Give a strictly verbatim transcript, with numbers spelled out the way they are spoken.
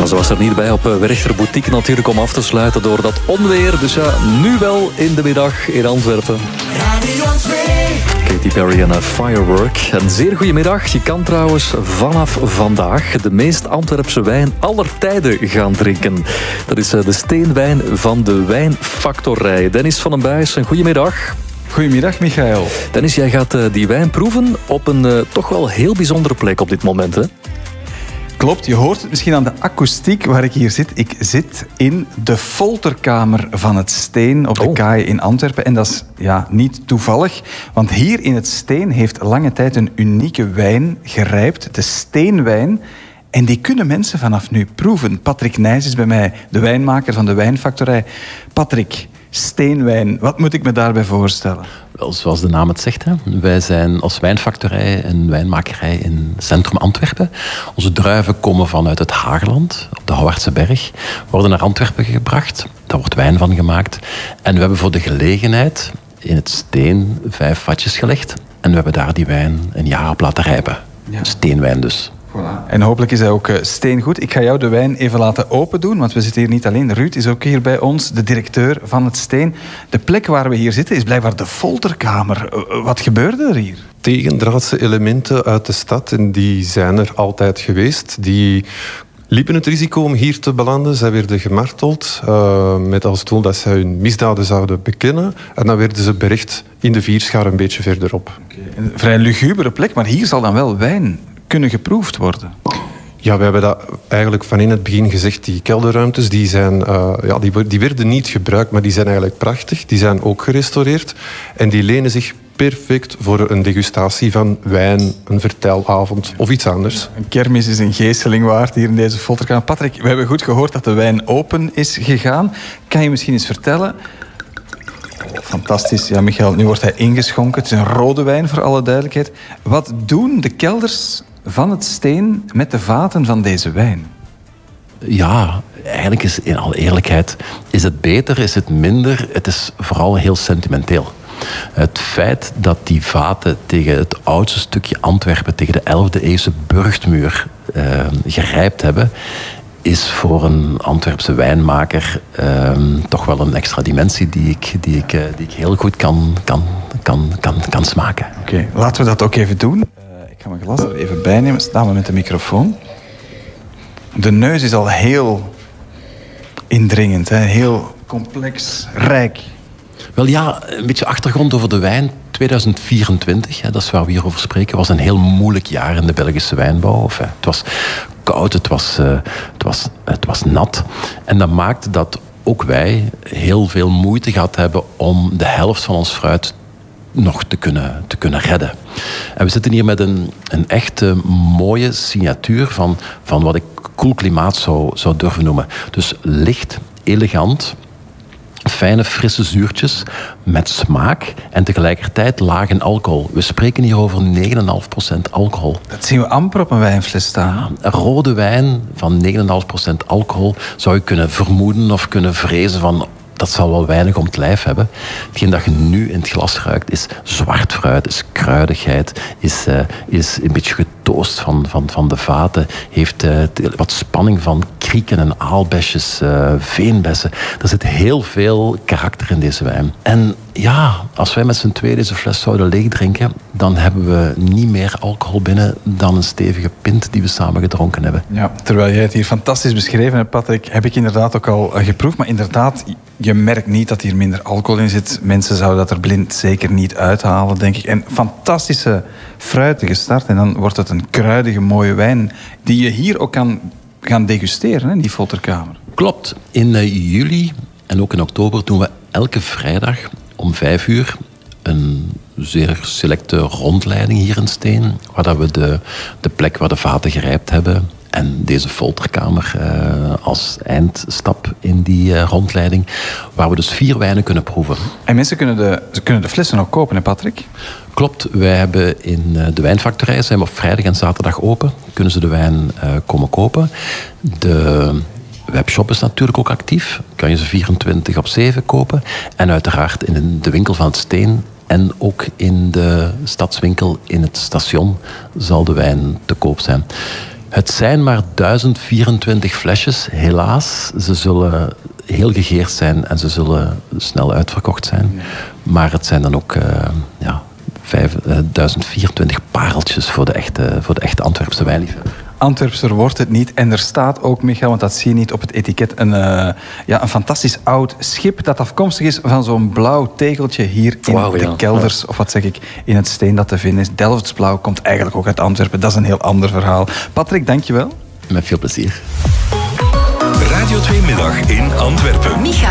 Maar ze was er niet bij op Werchter Boutique natuurlijk om af te sluiten door dat onweer. Dus ja, nu wel in de middag in Antwerpen. Katy Perry en Firework. Een zeer goede middag. Je kan trouwens vanaf vandaag de meest Antwerpse wijn aller tijden gaan drinken. Dat is de steenwijn van de Wijnfactorij. Dennis van den Buijs, een goedemiddag. Goedemiddag, Michael. Dennis, jij gaat die wijn proeven op een uh, toch wel heel bijzondere plek op dit moment, hè? Klopt, je hoort het misschien aan de akoestiek waar ik hier zit. Ik zit in de folterkamer van het Steen op de oh. Kaai in Antwerpen. En dat is ja, niet toevallig, want hier in het Steen heeft lange tijd een unieke wijn gerijpt, de Steenwijn. En die kunnen mensen vanaf nu proeven. Patrick Nijs is bij mij, de wijnmaker van de Wijnfactorij. Patrick, Steenwijn, wat moet ik me daarbij voorstellen? Wel, zoals de naam het zegt, hè. Wij zijn als wijnfactorij en wijnmakerij in centrum Antwerpen. Onze druiven komen vanuit het Hageland, op de Houwaardse Berg, worden naar Antwerpen gebracht. Daar wordt wijn van gemaakt. En we hebben voor de gelegenheid in het Steen vijf vatjes gelegd. En we hebben daar die wijn een jaar op laten rijpen. Ja. Steenwijn dus. Voilà. En hopelijk is hij ook uh, steengoed. Ik ga jou de wijn even laten open doen, want we zitten hier niet alleen. Ruud is ook hier bij ons, de directeur van het Steen. De plek waar we hier zitten is blijkbaar de folterkamer. Uh, wat gebeurde er hier? Tegendraadse elementen uit de stad, en die zijn er altijd geweest. Die liepen het risico om hier te belanden. Zij werden gemarteld uh, met als doel dat zij hun misdaden zouden bekennen. En dan werden ze berecht in de Vierschaar een beetje verderop. Okay. Een vrij lugubere plek, maar hier zal dan wel wijn kunnen geproefd worden? Ja, we hebben dat eigenlijk van in het begin gezegd. Die kelderruimtes die zijn, uh, ja, die, die werden niet gebruikt, maar die zijn eigenlijk prachtig. Die zijn ook gerestaureerd. En die lenen zich perfect voor een degustatie van wijn, een vertelavond of iets anders. Een kermis is een geesteling waard hier in deze folterkamer. Patrick, we hebben goed gehoord dat de wijn open is gegaan. Kan je misschien eens vertellen... Fantastisch. Ja, Michael, nu wordt hij ingeschonken. Het is een rode wijn, voor alle duidelijkheid. Wat doen de kelders van het Steen met de vaten van deze wijn? Ja, eigenlijk is in alle eerlijkheid... is het beter, is het minder? Het is vooral heel sentimenteel. Het feit dat die vaten tegen het oudste stukje Antwerpen, tegen de elfde eeuwse burchtmuur uh, gerijpt hebben... is voor een Antwerpse wijnmaker uh, toch wel een extra dimensie die ik, die ik, uh, die ik heel goed kan, kan, kan, kan, kan smaken. Oké, okay, laten we dat ook even doen. Uh, ik ga mijn glas er even bij nemen, samen met de microfoon. De neus is al heel indringend, hè? Heel complex, rijk. Wel ja, een beetje achtergrond over de wijn. tweeduizend vierentwintig, hè, dat is waar we hier over spreken, was een heel moeilijk jaar in de Belgische wijnbouw. Of, hè, het was koud, het was, uh, het, was, het was nat. En dat maakte dat ook wij heel veel moeite gehad hebben om de helft van ons fruit nog te kunnen, te kunnen redden. En we zitten hier met een, een echte mooie signatuur van, van wat ik koel klimaat zou, zou durven noemen. Dus licht, elegant, fijne, frisse zuurtjes met smaak en tegelijkertijd laag in alcohol. We spreken hier over negen komma vijf procent alcohol. Dat zien we amper op een wijnfles staan. Ja, rode wijn van negen komma vijf procent alcohol zou je kunnen vermoeden of kunnen vrezen van... dat zal wel weinig om het lijf hebben. Hetgeen dat je nu in het glas ruikt is zwart fruit, is kruidigheid, is, uh, is een beetje getoost van, van, van de vaten, heeft uh, wat spanning van krieken en aalbesjes, uh, veenbessen. Er zit heel veel karakter in deze wijn. En ja, als wij met z'n tweeën deze fles zouden leegdrinken, dan hebben we niet meer alcohol binnen dan een stevige pint die we samen gedronken hebben. Ja, terwijl jij het hier fantastisch beschreven hebt, Patrick, heb ik inderdaad ook al geproefd. Maar inderdaad, je merkt niet dat hier minder alcohol in zit. Mensen zouden dat er blind zeker niet uithalen, denk ik. En fantastische fruitige start. En dan wordt het een kruidige, mooie wijn die je hier ook kan gaan degusteren, hè, in die folterkamer. Klopt. In uh, juli en ook in oktober doen we elke vrijdag om vijf uur een zeer selecte rondleiding hier in Steen, waar dat we de, de plek waar de vaten gerijpt hebben en deze folterkamer uh, als eindstap in die uh, rondleiding, waar we dus vier wijnen kunnen proeven. En mensen kunnen de, ze kunnen de flessen ook kopen, hè Patrick? Klopt, wij hebben in uh, de Wijnfactorij, zijn we op vrijdag en zaterdag open, kunnen ze de wijn uh, komen kopen. De webshop is natuurlijk ook actief, kan je ze vierentwintig op zeven kopen. En uiteraard in de winkel van het Steen en ook in de stadswinkel in het station zal de wijn te koop zijn. Het zijn maar duizend vierentwintig flesjes, helaas. Ze zullen heel gegeerd zijn en ze zullen snel uitverkocht zijn. Maar het zijn dan ook uh, ja, duizend vierentwintig pareltjes voor de echte, voor de echte Antwerpse wijnliefhebber. Antwerpser wordt het niet. En er staat ook, Michael, want dat zie je niet op het etiket, een, uh, ja, een fantastisch oud schip dat afkomstig is van zo'n blauw tegeltje hier in wow, de ja. kelders, ja. of wat zeg ik, in het steen dat te vinden is. Delftsblauw komt eigenlijk ook uit Antwerpen. Dat is een heel ander verhaal. Patrick, dankjewel. Met veel plezier. Radio twee Middag in Antwerpen. Micha